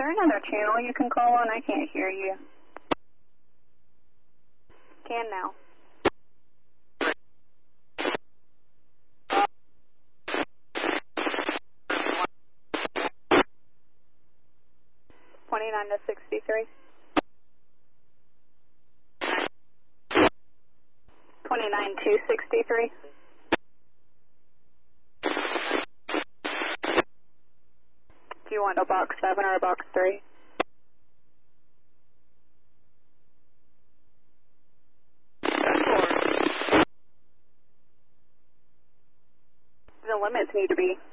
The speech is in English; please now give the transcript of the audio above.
there another channel you can call on? I can't hear you. Can now. $29 to $63. 29 to 63. Do you want a box 7 or a box 3? The limits need to be